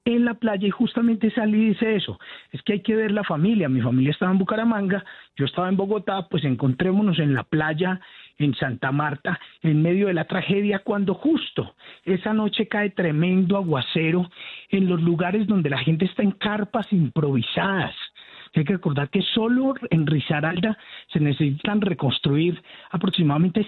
en la playa y justamente salí y dice eso, es que hay que ver la familia, mi familia estaba en Bucaramanga, yo estaba en Bogotá, pues encontrémonos en la playa en Santa Marta, en medio de la tragedia, cuando justo esa noche cae tremendo aguacero en los lugares donde la gente está en carpas improvisadas. Hay que recordar que solo en Risaralda se necesitan reconstruir aproximadamente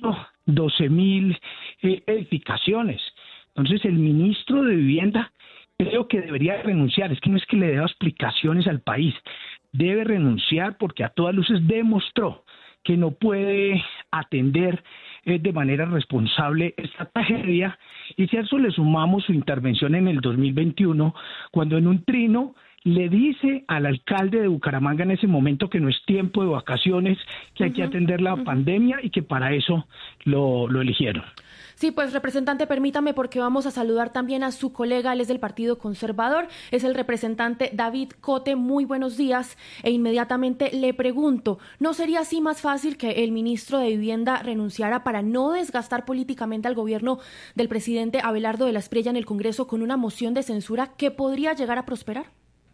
112,000 edificaciones. Entonces el ministro de Vivienda creo que debería renunciar. Es que no es que le dé explicaciones al país, debe renunciar porque a todas luces demostró que no puede atender de manera responsable esta tragedia. Y si a eso le sumamos su intervención en el 2021, cuando en un trino le dice al alcalde de Bucaramanga en ese momento que no es tiempo de vacaciones, que hay que atender la pandemia y que para eso lo eligieron. Sí, pues representante, permítame porque vamos a saludar también a su colega, él es del Partido Conservador, es el representante David Cote. Muy buenos días e inmediatamente le pregunto, ¿no sería así más fácil que el ministro de Vivienda renunciara para no desgastar políticamente al gobierno del presidente Abelardo de la Espriella en el Congreso con una moción de censura que podría llegar a prosperar?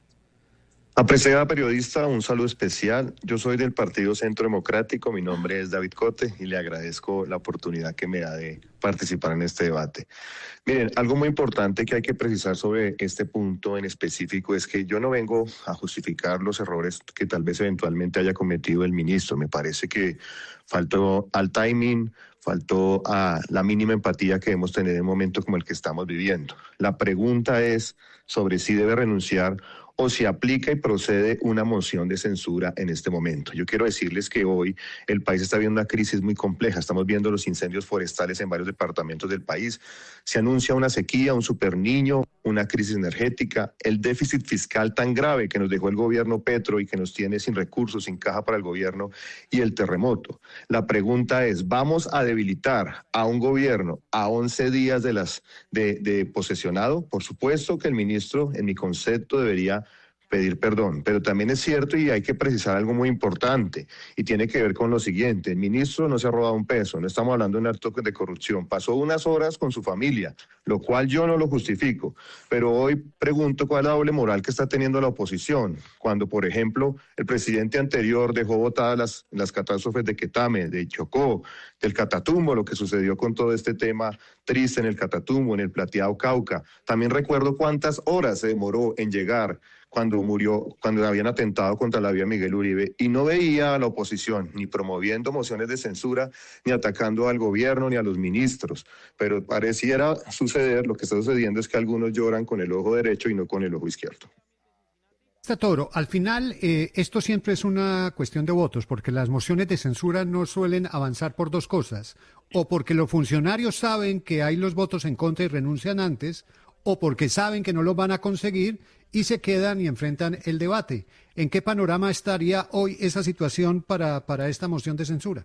Apreciada periodista, un saludo especial. Yo soy del Partido Centro Democrático, mi nombre es David Cote y le agradezco la oportunidad que me da de participar en este debate. Miren, algo muy importante que hay que precisar sobre este punto en específico es que yo no vengo a justificar los errores que tal vez eventualmente haya cometido el ministro. Me parece que faltó al timing, faltó a la mínima empatía que debemos tener en un momento como el que estamos viviendo. La pregunta es sobre si debe renunciar o si aplica y procede una moción de censura en este momento. Yo quiero decirles que hoy el país está viendo una crisis muy compleja. Estamos viendo los incendios forestales en varios departamentos del país. Se anuncia una sequía, un superniño, una crisis energética, el déficit fiscal tan grave que nos dejó el gobierno Petro y que nos tiene sin recursos, sin caja para el gobierno, y el terremoto. La pregunta es, ¿vamos a debilitar a un gobierno a 11 días de posesionado? Por supuesto que el ministro, en mi concepto, debería pedir perdón, pero también es cierto y hay que precisar algo muy importante y tiene que ver con lo siguiente: el ministro no se ha robado un peso, no estamos hablando de un acto de corrupción, pasó unas horas con su familia, lo cual yo no lo justifico, pero hoy pregunto cuál es la doble moral que está teniendo la oposición, cuando por ejemplo el presidente anterior dejó botadas las catástrofes de Quetame, de Chocó, del Catatumbo, lo que sucedió con todo este tema triste en el Catatumbo, en el Plateado Cauca. También recuerdo cuántas horas se demoró en llegar cuando habían atentado contra la vida de Miguel Uribe, y no veía a la oposición ni promoviendo mociones de censura, ni atacando al gobierno, ni a los ministros. Pero pareciera suceder, lo que está sucediendo es que algunos lloran con el ojo derecho y no con el ojo izquierdo. Toro, al final esto siempre es una cuestión de votos, porque las mociones de censura no suelen avanzar por dos cosas: o porque los funcionarios saben que hay los votos en contra y renuncian antes, o porque saben que no los van a conseguir y se quedan y enfrentan el debate. ¿En qué panorama estaría hoy esa situación para esta moción de censura?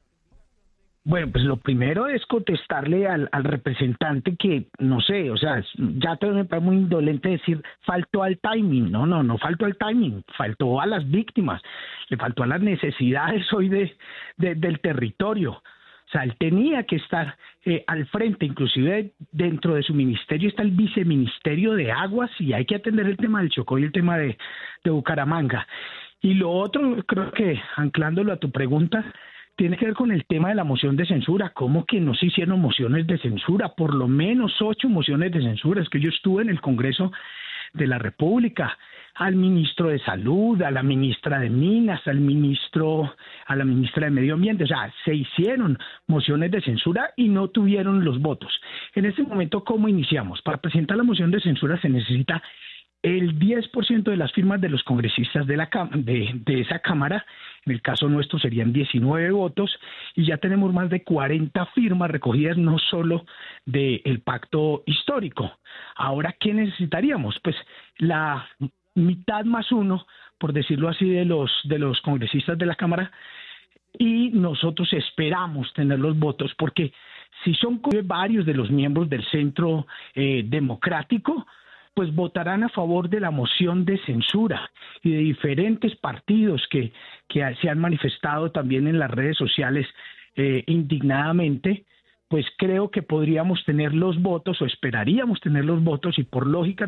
Bueno, pues lo primero es contestarle al representante que, no sé, o sea, ya te me parece muy indolente decir faltó al timing. No faltó al timing, faltó a las víctimas, le faltó a las necesidades hoy del territorio. O sea, él tenía que estar al frente, inclusive dentro de su ministerio está el viceministerio de Aguas y hay que atender el tema del Chocó y el tema de Bucaramanga. Y lo otro, creo que anclándolo a tu pregunta, tiene que ver con el tema de la moción de censura. ¿Cómo que no se hicieron mociones de censura? Por lo menos 8 mociones de censura. Es que yo estuve en el Congreso de la República, al ministro de Salud, a la ministra de Minas, a la ministra de Medio Ambiente. O sea, se hicieron mociones de censura y no tuvieron los votos. En este momento, ¿cómo iniciamos? Para presentar la moción de censura se necesita el 10% de las firmas de los congresistas de esa Cámara. En el caso nuestro serían 19 votos y ya tenemos más de 40 firmas recogidas, no solo del pacto histórico. Ahora, ¿qué necesitaríamos? Pues la mitad más uno, por decirlo así, de los congresistas de la Cámara, y nosotros esperamos tener los votos porque si son varios de los miembros del Centro Democrático, pues votarán a favor de la moción de censura, y de diferentes partidos que se han manifestado también en las redes sociales indignadamente, pues creo que podríamos tener los votos o esperaríamos tener los votos y por lógica